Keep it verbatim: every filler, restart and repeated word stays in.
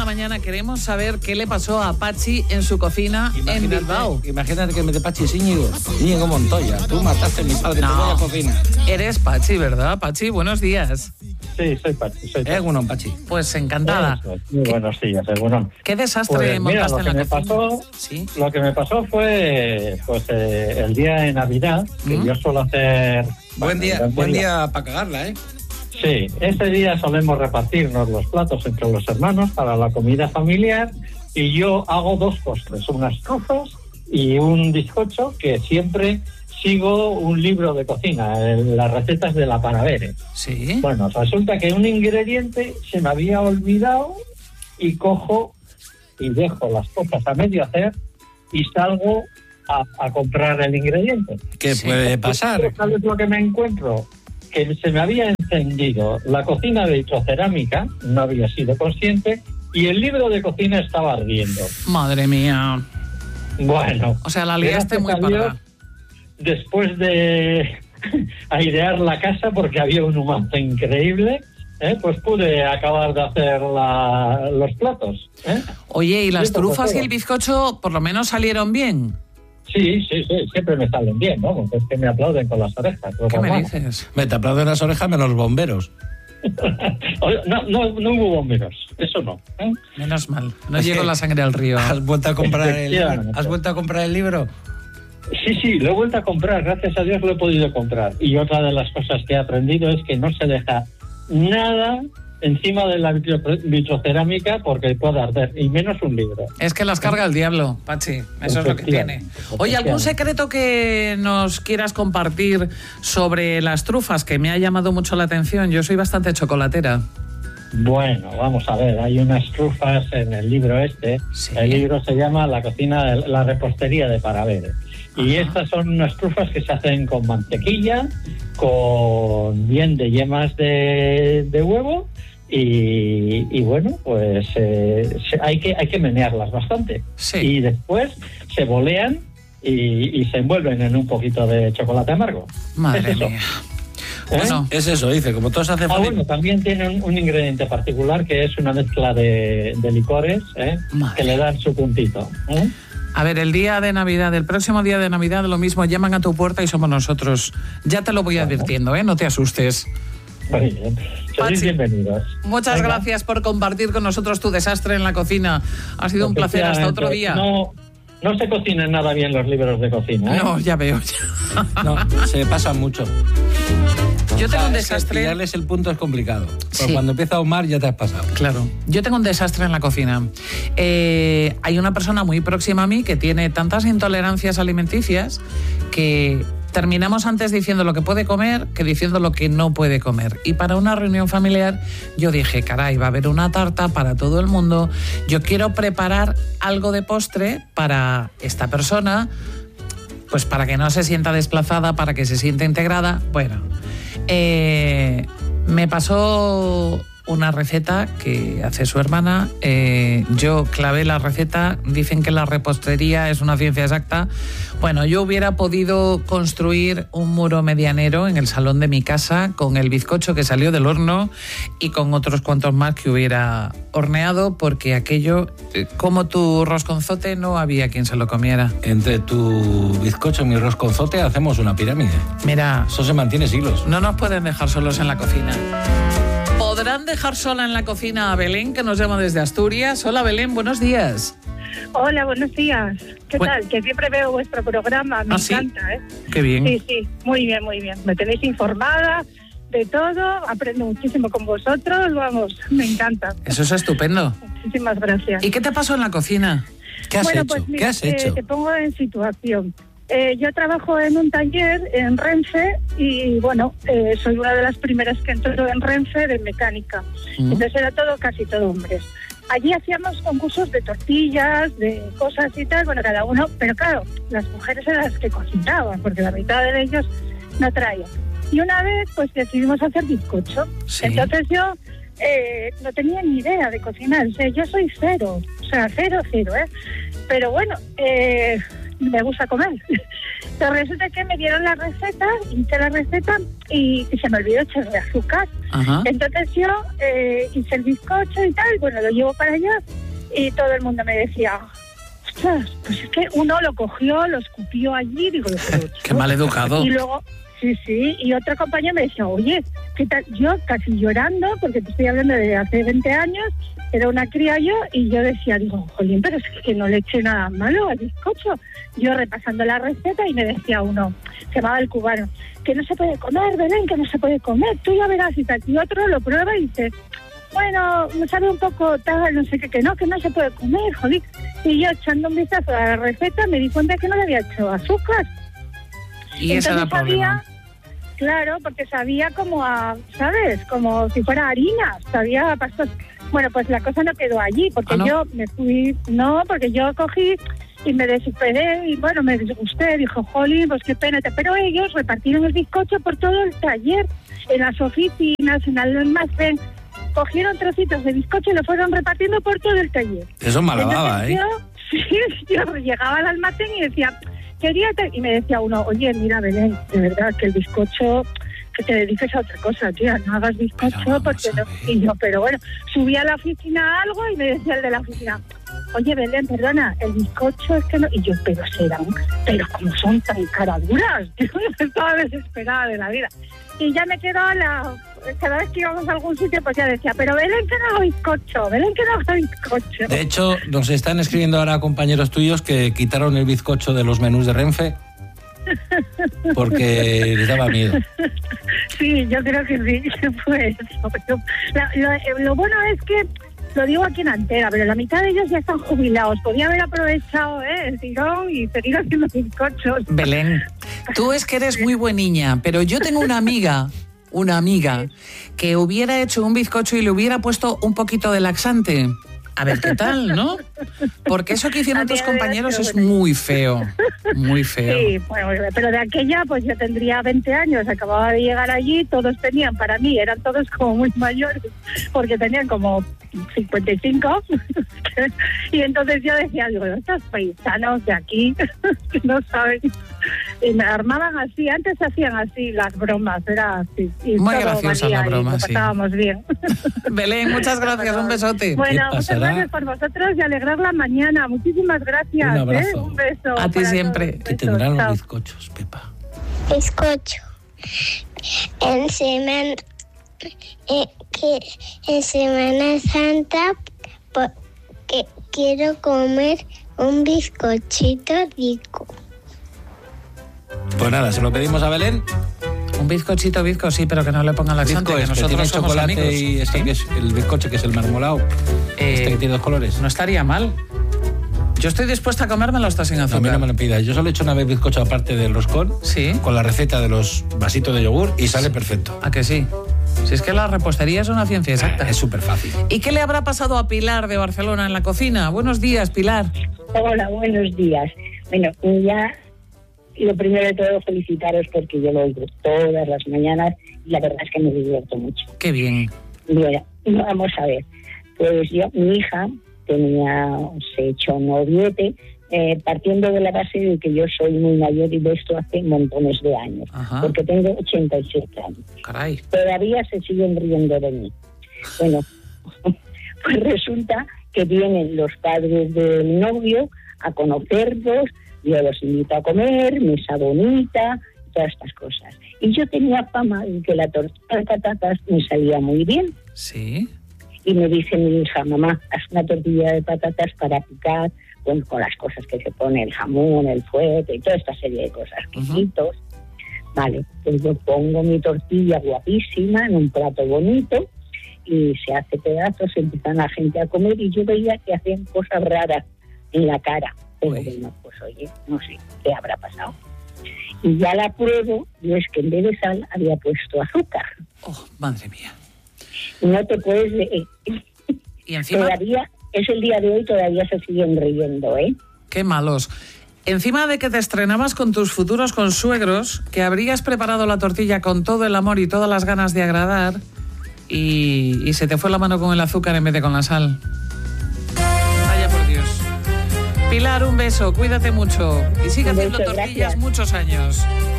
mañana queremos saber qué le pasó a Pachi en su cocina imagínate, en Bilbao. Imagínate que me de Pachi es Íñigo, Íñigo Montoya. Tú mataste a mi padre, no. Te voy a cocina. Eres Pachi, ¿verdad? Pachi, buenos días. Sí, soy Pachi. Soy Pachi. Eh, bueno, Pachi. Pues encantada. Eso, muy ¿Qué, buenos días, eh, bueno. ¿Qué desastre pues, mira, montaste lo en la que cocina? Me pasó, ¿Sí? Lo que me pasó fue pues eh, el día de Navidad, que ¿Mm? yo suelo hacer... Buen día, buen, buen día, día para cagarla, ¿eh? Sí, ese día solemos repartirnos los platos entre los hermanos para la comida familiar y yo hago dos postres, unas trufas y un bizcocho, que siempre sigo un libro de cocina, las recetas de la Panavere. Sí. Bueno, resulta que un ingrediente se me había olvidado y cojo y dejo las cosas a medio hacer y salgo a, a comprar el ingrediente. ¿Qué sí. puede pasar? ¿Sabes lo que me encuentro? Que se me había encendido la cocina de vitrocerámica, no había sido consciente, y el libro de cocina estaba ardiendo. Madre mía. Bueno. O sea, la liaste muy parda. Después de airear la casa, porque había un humazo increíble, ¿eh? Pues pude acabar de hacer la, los platos. ¿eh? Oye, ¿y las trufas y el bizcocho por lo menos salieron bien? Sí, sí, sí, siempre me salen bien, ¿no? Porque es que me aplauden con las orejas. ¿Qué me vamos. dices? Me te aplauden las orejas menos bomberos. no, no, no hubo bomberos, eso no. ¿eh? Menos mal, no llegó la sangre al río. ¿Has vuelto a comprar el libro? ¿Has vuelto a comprar el libro? Sí, sí, lo he vuelto a comprar, gracias a Dios lo he podido comprar. Y otra de las cosas que he aprendido es que no se deja nada encima de la vitrocerámica porque puede arder, y menos un libro. Es que las carga el diablo, Pachi, eso es lo que tiene. Oye, ¿algún secreto que nos quieras compartir sobre las trufas que me ha llamado mucho la atención? Yo soy bastante chocolatera. Bueno, vamos a ver, hay unas trufas en el libro este, sí. El libro se llama La cocina, de, la repostería de Panavere. Y Ajá. Estas son unas trufas que se hacen con mantequilla, con bien de yemas de, de huevo y, y bueno, pues eh, se, hay que hay que menearlas bastante. Sí. Y después se bolean y, y se envuelven en un poquito de chocolate amargo. Madre es eso. mía. ¿Eh? Bueno, es eso, dice, como todos hacen Ah, bueno, también tiene un, un ingrediente particular que es una mezcla de, de licores, ¿eh? Que le dan su puntito, ¿eh? A ver, el día de Navidad, el próximo día de Navidad, lo mismo, llaman a tu puerta y somos nosotros. Ya te lo voy advirtiendo, ¿eh? No te asustes. Muy bien. Sois bienvenidos. Muchas Venga. gracias por compartir con nosotros tu desastre en la cocina. Ha sido un placer. Hasta otro día. No, no se cocinan nada bien los libros de cocina, ¿eh? No, ya veo. No, se pasan mucho. Yo tengo o sea, un desastre. Es que pillarles el punto es complicado. Sí. Cuando empieza a ahumar ya te has pasado. Claro. Yo tengo un desastre en la cocina. Eh, hay una persona muy próxima a mí que tiene tantas intolerancias alimenticias que terminamos antes diciendo lo que puede comer que diciendo lo que no puede comer. Y para una reunión familiar yo dije, caray, va a haber una tarta para todo el mundo. Yo quiero preparar algo de postre para esta persona, pues para que no se sienta desplazada, para que se sienta integrada. Bueno, eh, me pasó una receta que hace su hermana. Eh, yo clavé la receta. Dicen que la repostería es una ciencia exacta. Bueno, yo hubiera podido construir un muro medianero en el salón de mi casa con el bizcocho que salió del horno y con otros cuantos más que hubiera horneado, porque aquello, como tu rosconzote, no había quien se lo comiera. Entre tu bizcocho y mi rosconzote hacemos una pirámide. Mira, eso se mantiene siglos. No nos pueden dejar solos en la cocina. ¿Podrán dejar sola en la cocina a Belén, que nos llama desde Asturias? Hola, Belén, buenos días. Hola, buenos días. ¿Qué bueno. tal? Que siempre veo vuestro programa, me ¿Ah, encanta, sí? ¿eh? Qué bien. Sí, sí, muy bien, muy bien. Me tenéis informada de todo, aprendo muchísimo con vosotros, vamos, me encanta. Eso es estupendo. Muchísimas gracias. ¿Y qué te pasó en la cocina? ¿Qué has bueno, hecho? Pues, mira, ¿Qué has hecho? Eh, te pongo en situación. Eh, yo trabajo en un taller en Renfe y, bueno, eh, soy una de las primeras que entró en Renfe de mecánica. Mm. Entonces era todo, casi todo hombres. Allí hacíamos concursos de tortillas, de cosas y tal, bueno, cada uno, pero claro, las mujeres eran las que cocinaban, porque la mitad de ellos no traían. Y una vez, pues decidimos hacer bizcocho. Sí. Entonces yo eh, no tenía ni idea de cocinar, o sea, yo soy cero, o sea, cero, cero, ¿eh? Pero bueno, eh... me gusta comer. Pero resulta que me dieron la receta, hice la receta y, y se me olvidó echarle azúcar. Ajá. Entonces yo eh, hice el bizcocho y tal, bueno, lo llevo para allá y todo el mundo me decía, ostras, pues es que uno lo cogió, lo escupió allí, digo, qué mal educado. Y luego, sí, sí, y otra compañera me decía, oye, ¿qué tal? Yo casi llorando, porque te estoy hablando de hace veinte años, era una cría yo, y yo decía, digo, jolín, pero es que no le eché nada malo al bizcocho. Yo repasando la receta y me decía uno, se llamaba el cubano, que no se puede comer, Belén, que no se puede comer, tú ya verás y tal. Y otro lo prueba y dice, bueno, me sabe un poco tal, no sé qué, que no, que no se puede comer, jolín. Y yo echando un vistazo a la receta me di cuenta que no le había hecho azúcar. Y ese era el problema. Claro, porque sabía como a, ¿sabes? Como si fuera harina, sabía a pastos. Bueno, pues la cosa no quedó allí, porque ¿Ah, no? yo me fui, no, porque yo cogí y me desesperé y bueno, me disgusté, dijo, jolín, pues qué pena, pero ellos repartieron el bizcocho por todo el taller, en las oficinas, en el almacén, cogieron trocitos de bizcocho y lo fueron repartiendo por todo el taller. Eso es mala baba, ¿eh? Yo, sí, yo llegaba al almacén y decía, quería, y me decía uno, oye, mira, Belén, de verdad que el bizcocho, que te dediques a otra cosa, tía, no hagas bizcocho, porque no. Y yo, pero bueno, subí a la oficina algo y me decía el de la oficina, oye, Belén, perdona, el bizcocho es que no, y yo, pero serán, pero como son tan caraduras, yo estaba desesperada de la vida. Y ya me quedó la, cada vez que íbamos a algún sitio, pues ya decía, pero Belén que no haga bizcocho, Belén que no haga bizcocho. De hecho, nos están escribiendo ahora compañeros tuyos que quitaron el bizcocho de los menús de Renfe porque les daba miedo. Sí, yo creo que sí, fue eso. Pero lo, lo, lo bueno es que, lo digo aquí en Antera, pero la mitad de ellos ya están jubilados. Podía haber aprovechado ¿eh? el tirón y seguir haciendo bizcochos. Belén, tú es que eres muy buena niña, pero yo tengo una amiga, una amiga, que hubiera hecho un bizcocho y le hubiera puesto un poquito de laxante. A ver qué tal, ¿no? Porque eso que hicieron tus compañeros es muy feo, muy feo. Sí, bueno, pero de aquella pues yo tendría veinte años, acababa de llegar allí, todos tenían, para mí, eran todos como muy mayores, porque tenían como cincuenta y cinco, y entonces yo decía, digo, estos paisanos de aquí, que no saben, y me armaban así, antes hacían así las bromas, era así. Y muy graciosa la broma, sí. Pasábamos bien. Belén, muchas gracias, un besote. Bueno, muchas gracias por vosotros y alegrar la mañana. Muchísimas gracias. Un abrazo. ¿eh? Un beso. A ti siempre. Que tendrán los bizcochos, Pepa. Bizcocho. En semana, eh, que en Semana Santa porque quiero comer un bizcochito rico. Pues nada, se lo pedimos a Belén. Un bizcochito, bizco, sí, pero que no le pongan laxante, Bizco que es nosotros que tiene somos chocolate amigos. y este ¿Sí? que es el bizcocho, que es el marmolado. Eh, este que tiene dos colores. No estaría mal. Yo estoy dispuesta a comérmelo hasta sin azúcar. A mí no me lo pidas. Yo solo he hecho una vez bizcocho aparte del roscón. Sí. Con la receta de los vasitos de yogur y sale Sí. perfecto. ¿A que sí? Si es que la repostería es una ciencia exacta. Es súper fácil. ¿Y qué le habrá pasado a Pilar de Barcelona en la cocina? Buenos días, Pilar. Hola, buenos días. Bueno, ya lo primero de todo felicitaros porque yo lo oigo todas las mañanas y la verdad es que me divierto mucho. Qué bien. Bueno, vamos a ver. Pues yo, mi hija tenía, se echó noviete, eh, partiendo de la base de que yo soy muy mayor y de esto hace montones de años, Ajá. porque tengo ochenta y siete años. Caray. Todavía se siguen riendo de mí. Bueno, pues resulta que vienen los padres del novio a conocerlos, yo los invito a comer, mesa bonita, todas estas cosas. Y yo tenía fama de que la tortilla de patatas me salía muy bien. Sí. Y me dice mi hija, mamá, haz una tortilla de patatas para picar, bueno, con las cosas que se pone, el jamón, el fuete y toda esta serie de cosas, quesitos. Uh-huh. Vale, pues yo pongo mi tortilla guapísima en un plato bonito y se hace pedazos, empiezan la gente a comer y yo veía que hacían cosas raras en la cara. Pero bueno, pues oye, no sé qué habrá pasado. Y ya la pruebo y es que en vez de sal había puesto azúcar. Oh, madre mía. No te puedes... Eh, y encima... Todavía, es el día de hoy, todavía se siguen riendo, ¿eh? Qué malos. Encima de que te estrenabas con tus futuros consuegros, que habrías preparado la tortilla con todo el amor y todas las ganas de agradar, y, y se te fue la mano con el azúcar en vez de con la sal. Vaya por Dios. Pilar, un beso, cuídate mucho y sigue Un haciendo beso, tortillas gracias. muchos años.